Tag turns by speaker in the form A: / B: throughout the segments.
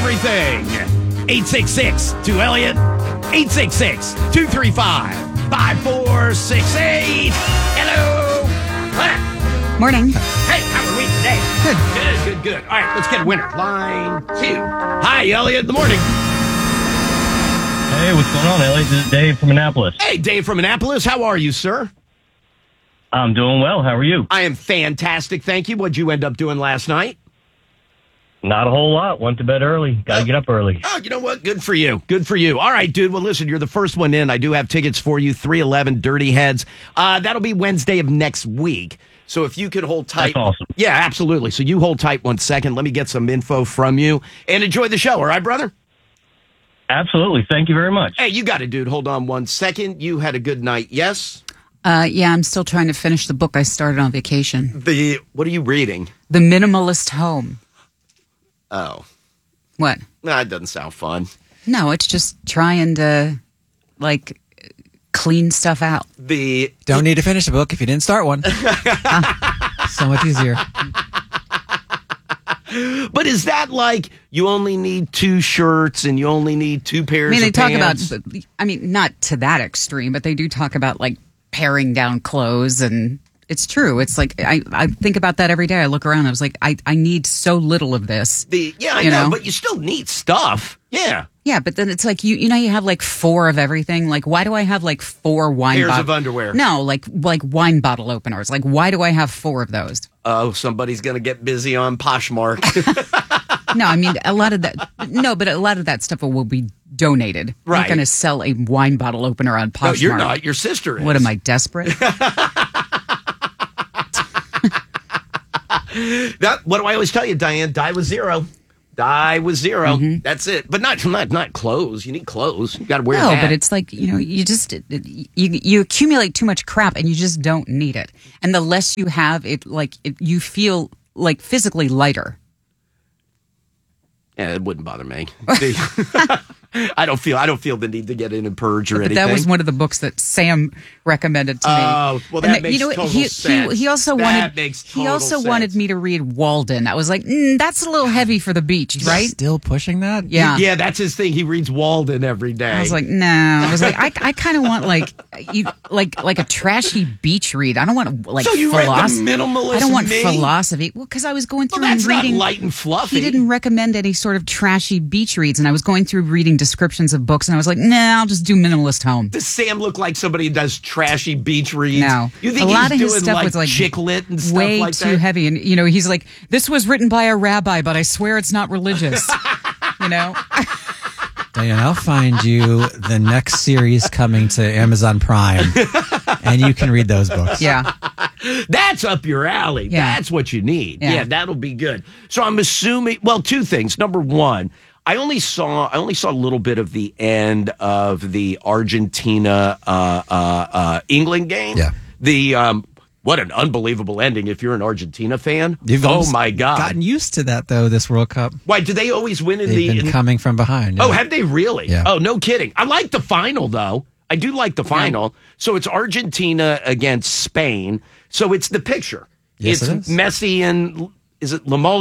A: everything. 866-2-ELLIOT. 866-235-5468. Hello.
B: Morning.
A: Hey, how are we today? Good. All right, let's get a winner. Line 2. Hi, Elliot. Good morning.
C: Hey, what's going on, Elliot? This is Dave from Annapolis.
A: Hey, Dave from Annapolis. How are you, sir?
C: I'm doing well. How are you?
A: I am fantastic, thank you. What'd you end up doing last night?
C: Not a whole lot. Went to bed early. Got to get up early.
A: Oh, you know what? Good for you. All right, dude. Well, listen, you're the first one in. I do have tickets for you, 311 Dirty Heads. That'll be Wednesday of next week. So if you could hold tight.
C: That's awesome.
A: Yeah, absolutely. So you hold tight 1 second. Let me get some info from you and enjoy the show. All right, brother?
C: Absolutely. Thank you very much.
A: Hey, you got it, dude. Hold on 1 second. You had a good night. Yes?
B: Yeah, I'm still trying to finish the book I started on vacation.
A: What are you reading?
B: The Minimalist Home.
A: Oh.
B: What?
A: Nah, it doesn't sound fun.
B: No, it's just trying to, clean stuff out.
D: Don't need to finish a book if you didn't start one. So much easier.
A: But is that like you only need 2 shirts and you only need 2 pairs of pants?
B: They talk about, not to that extreme, but they do talk about, paring down clothes, and it's true. It's like, I think about that every day. I look around, I was like, I need so little of this.
A: I know, but you still need stuff. Yeah.
B: Yeah, but then it's like, you have 4 of everything. Why do I have 4 wine
A: pairs of underwear?
B: No, like wine bottle openers. Why do I have 4 of those?
A: Oh, somebody's going to get busy on Poshmark.
B: No, a lot of that. No, but a lot of that stuff will be donated.
A: Right.
B: I'm not going to sell a wine bottle opener on Poshmark.
A: No, you're not. Your sister is.
B: What am I, desperate?
A: What do I always tell you, Diane? Die with zero. Mm-hmm. That's it. But not clothes. You need clothes. You got to wear that.
B: No, but it's like, you just you accumulate too much crap and you just don't need it. And the less you have, you feel physically lighter.
A: Yeah, it wouldn't bother me. I don't feel the need to get in and purge or anything.
B: That was one of the books that Sam recommended to me.
A: Oh, well, that makes total sense.
B: He also wanted me to read Walden. I was like, that's a little heavy for the beach, right?
D: Still pushing that?
B: Yeah.
A: Yeah, that's his thing. He reads Walden every day.
B: I was like, no. I was like, I kind of want like a trashy beach read. I don't want
A: so you
B: philosophy.
A: Read the Minimalist
B: I don't want
A: Me?
B: philosophy. Well, because I was going through and reading.
A: Not light and fluffy.
B: He didn't recommend any sort of trashy beach reads, and I was going through reading descriptions of books, and I was like, nah, I'll just do Minimalist Home.
A: Does Sam look like somebody who does trashy beach reads?
B: No.
A: You think
B: a lot
A: he's
B: of his
A: doing
B: stuff was
A: chick lit and stuff
B: way
A: like
B: too
A: that?
B: heavy, and he's like, this was written by a rabbi, but I swear it's not religious.
D: Diane, I'll find you the next series coming to Amazon Prime, and you can read those books.
B: Yeah.
A: That's up your alley.
B: Yeah.
A: That's what you need. Yeah, that'll be good. So I'm assuming, 2 things. Number one, I only saw a little bit of the end of the Argentina England game.
D: Yeah.
A: What an unbelievable ending if you're an Argentina fan.
D: You've
A: my God.
D: gotten used to that, though, this World Cup.
A: Why, do they always win in
D: They've been coming from behind. Yeah.
A: Oh, have they really?
D: Yeah.
A: Oh, no kidding. I like the final, though. I do like the final. Yeah. So it's Argentina against Spain. So it's the picture.
D: Yes,
A: it's
D: it is.
A: Messi and, is it Yamal?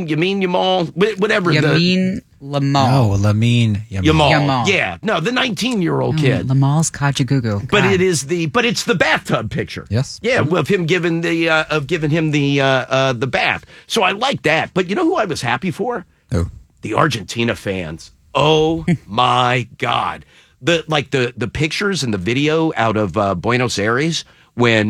A: Whatever.
B: Lamine Yamal.
D: No, Lamine
A: Yamal. Yeah. No, the 19-year-old kid.
B: Lamal's Kajagoogoo.
A: But it's the bathtub picture.
D: Yes.
A: Yeah, of him giving him the bath. So I like that. But you know who I was happy for?
D: Who?
A: The Argentina fans. Oh my God. The pictures and the video out of Buenos Aires when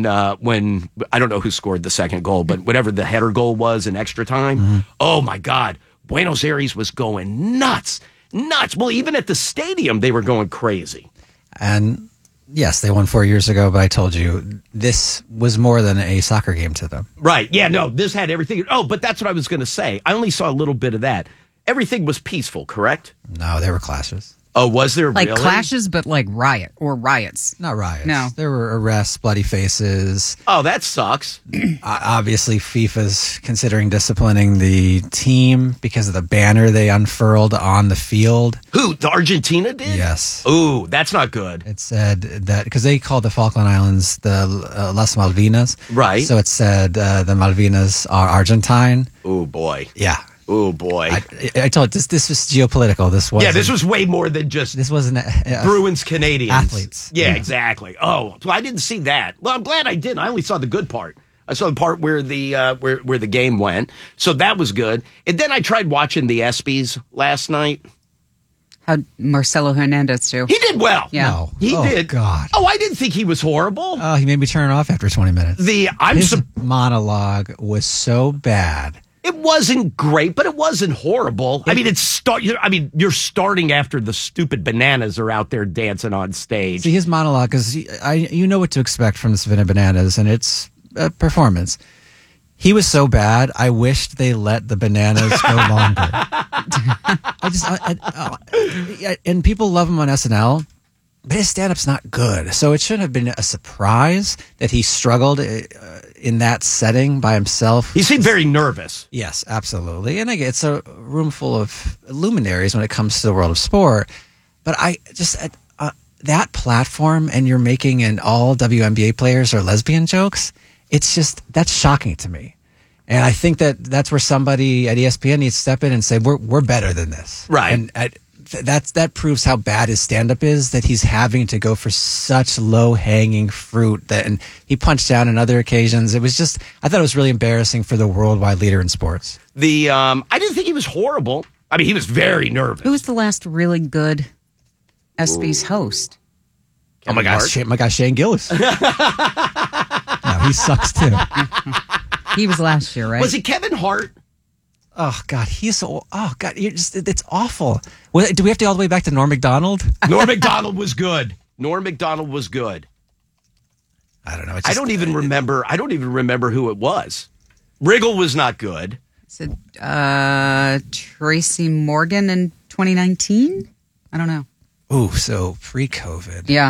A: I don't know who scored the second goal, but whatever the header goal was in extra time. Mm-hmm. Oh my God. Buenos Aires was going nuts. Well, even at the stadium, they were going crazy.
D: And yes, they won 4 years ago, but I told you this was more than a soccer game to them.
A: Right. Yeah, no, this had everything. Oh, but that's what I was going to say. I only saw a little bit of that. Everything was peaceful, correct?
D: No, there were clashes.
A: Oh, was there really?
B: Clashes, but riots.
D: Not riots.
B: No.
D: There were arrests, bloody faces.
A: Oh, that sucks.
D: Obviously, FIFA's considering disciplining the team because of the banner they unfurled on the field.
A: Who? The Argentina did?
D: Yes.
A: Ooh, that's not good.
D: It said that, because they called the Falkland Islands the Las Malvinas.
A: Right.
D: So it said the Malvinas are Argentine.
A: Oh, boy.
D: Yeah.
A: Oh boy.
D: I told you, this was geopolitical. This
A: was way more than just
D: This wasn't
A: Bruins Canadians.
D: Athletes.
A: Yeah, exactly. Oh, so I didn't see that. Well, I'm glad I didn't. I only saw the good part. I saw the part where the where the game went. So that was good. And then I tried watching the ESPYs last night.
B: How'd Marcelo Hernandez do?
A: He did well.
B: Yeah.
D: No.
A: He did.
D: God.
A: Oh, I didn't think he was horrible.
D: Oh, he made me turn it off after 20 minutes. His monologue was so bad.
A: It wasn't great, but it wasn't horrible. I mean, you're starting after the stupid bananas are out there dancing on stage.
D: See, his monologue is, you know what to expect from the Savannah Bananas, and it's a performance. He was so bad, I wished they let the bananas go longer. And people love him on SNL, but his stand-up's not good. So it shouldn't have been a surprise that he struggled in that setting by himself.
A: He seemed very nervous.
D: Yes, absolutely. And again, it's a room full of luminaries when it comes to the world of sport. But I just, that platform, and you're making an all WNBA players are lesbian jokes, it's just, that's shocking to me. And I think that's where somebody at ESPN needs to step in and say, we're better than this.
A: Right.
D: And that proves how bad his stand-up is, that he's having to go for such low-hanging fruit. And he punched down on other occasions. It was just, I thought it was really embarrassing for the worldwide leader in sports.
A: I didn't think he was horrible. I mean, he was very nervous.
B: Who was the last really good ESPYs host?
A: Oh my gosh.
D: Shane Gillis. No, he sucks too.
B: He was last year, right?
A: Was it Kevin Hart?
D: Oh God, it's awful. Do we have to go all the way back to Norm Macdonald?
A: Norm Macdonald was good. Norm Macdonald was good.
D: I don't know.
A: I don't even remember who it was. Riggle was not good.
B: Is it Tracy Morgan in 2019? I don't know.
D: Ooh, so pre-COVID.
B: Yeah.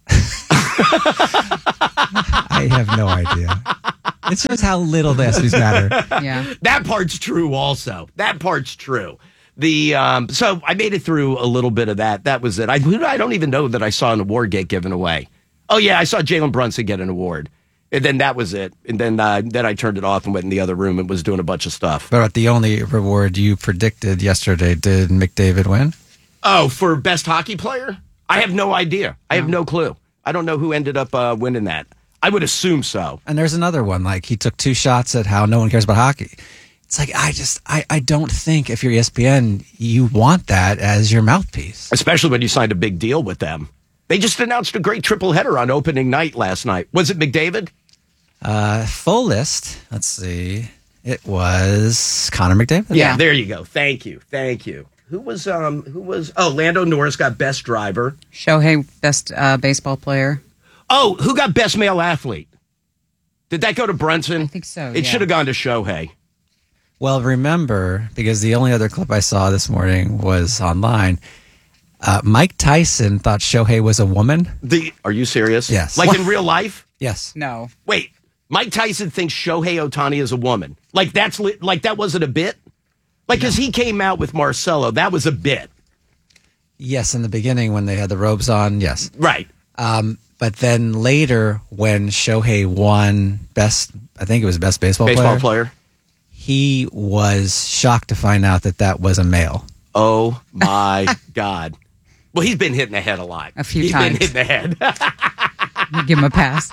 D: I have no idea. It shows how little the ESPYs matter.
B: Yeah.
A: That part's true also. That part's true. So I made it through a little bit of that. That was it. I don't even know that I saw an award get given away. Oh, yeah, I saw Jalen Brunson get an award. And then that was it. And then I turned it off and went in the other room and was doing a bunch of stuff.
D: But the only reward you predicted yesterday, did McDavid win?
A: Oh, for best hockey player? I have no idea. I have no clue. I don't know who ended up winning that. I would assume so.
D: And there's another one, like he took 2 shots at how no one cares about hockey. It's like, I don't think if you're ESPN, you want that as your mouthpiece.
A: Especially when you signed a big deal with them. They just announced a great triple header on opening night last night. Was it McDavid?
D: Full list. Let's see. It was Connor McDavid.
A: Yeah, there you go. Thank you. Who was Lando Norris got best driver.
B: Shohei, best baseball player.
A: Oh, who got best male athlete? Did that go to Brunson?
B: I think so,
A: It should have gone to Shohei.
D: Well, remember, because the only other clip I saw this morning was online, Mike Tyson thought Shohei was a woman.
A: Are you serious?
D: Yes.
A: Like in real life?
D: Yes.
B: No.
A: Wait, Mike Tyson thinks Shohei Ohtani is a woman. Like that wasn't a bit? Like, as he came out with Marcelo, that was a bit.
D: Yes, in the beginning when they had the robes on, yes.
A: Right.
D: But then later when Shohei won best baseball player, he was shocked to find out that was a male.
A: Oh, my God. Well, he's been hit in the head a lot.
B: A few
A: He's
B: times.
A: been hit in the head.
B: Give him a pass.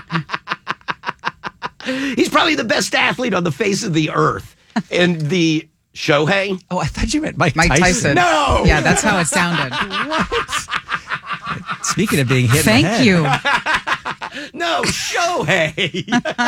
A: He's probably the best athlete on the face of the earth. And the Shohei?
D: Oh, I thought you meant Mike Tyson.
A: No!
B: Yeah, that's how it sounded.
D: Speaking of being hit in the
B: Thank
D: head.
B: you.
A: No, Shohei.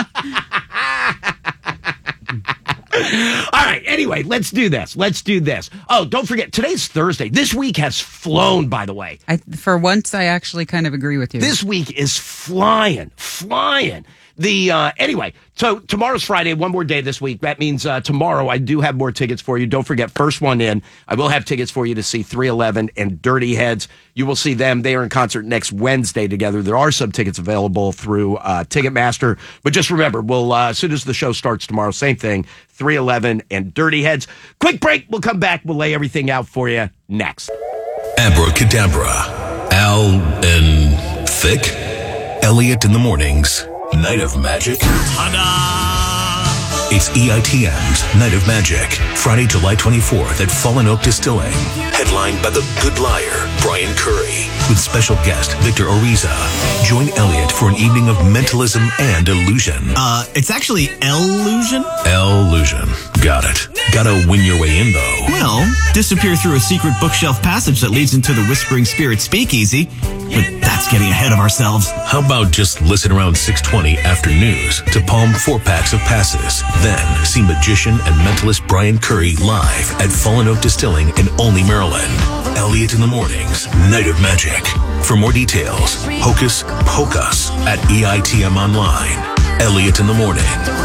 A: All right, anyway, let's do this. Oh, don't forget, today's Thursday. This week has flown, by the way.
B: For once, I actually kind of agree with you.
A: This week is flying. Anyway, so tomorrow's Friday, one more day this week. That means tomorrow I do have more tickets for you. Don't forget, first one in, I will have tickets for you to see 311 and Dirty Heads. You will see them. They are in concert next Wednesday together. There are some tickets available through Ticketmaster. But just remember, we'll as soon as the show starts tomorrow, same thing, 311 and Dirty Heads. Quick break. We'll come back. We'll lay everything out for you next.
E: Abracadabra. Al and Thick. Elliot in the mornings. Night of Magic.
F: Ta-da!
E: It's EITM's Night of Magic, Friday, July 24th at Fallen Oak Distilling. Headlined by the Good Liar, Brian Curry, with special guest Victor Oriza. Join Elliot for an evening of mentalism and illusion.
F: It's actually illusion?
E: Illusion. Got it. Gotta win your way in, though.
F: Well, disappear through a secret bookshelf passage that leads into the Whispering Spirit Speakeasy. But that's getting ahead of ourselves.
E: How about just listen around 6:20 after news to palm 4 packs of passes. Then see magician and mentalist Brian Curry live at Fallen Oak Distilling in Olney, Maryland. Elliot in the Mornings, Night of Magic. For more details, Hocus Pocus at EITM Online. Elliot in the Morning.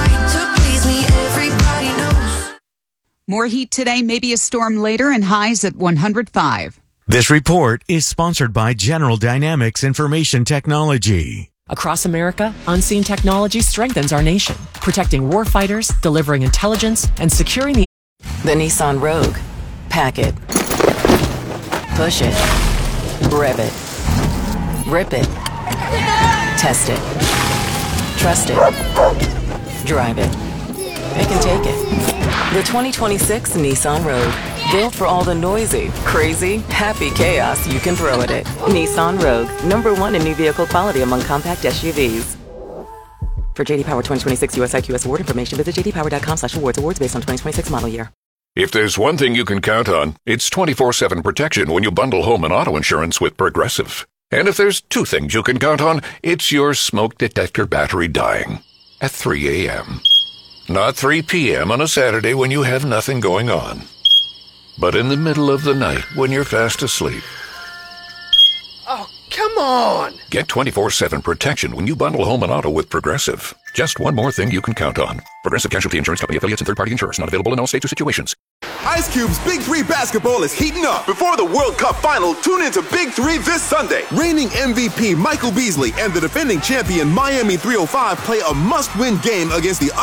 B: More heat today, maybe a storm later, and highs at 105.
G: This report is sponsored by General Dynamics Information Technology.
H: Across America, Unseen Technology strengthens our nation, protecting warfighters, delivering intelligence, and securing the
I: Nissan Rogue. Pack it. Push it. Rev it. Rip it. Test it. Trust it. Drive it. It can take it. The 2026 Nissan Rogue. Built for all the noisy, crazy, happy chaos you can throw at it. Nissan Rogue, #1 in new vehicle quality among compact SUVs. For JD Power 2026 US IQS award information, visit jdpower.com/awards. Awards based on 2026 model year.
J: If there's one thing you can count on, it's 24/7 protection when you bundle home and auto insurance with Progressive. And if there's two things you can count on, it's your smoke detector battery dying at 3 a.m. Not 3 p.m. on a Saturday when you have nothing going on, but in the middle of the night when you're fast asleep.
K: Oh, come on!
J: Get 24/7 protection when you bundle home and auto with Progressive. Just one more thing you can count on. Progressive Casualty Insurance Company affiliates and third-party insurers. Not available in all states or situations.
K: Ice Cube's Big 3 basketball is heating up. Before the World Cup final, tune into Big 3 this Sunday. Reigning MVP Michael Beasley and the defending champion Miami 305 play a must-win game against the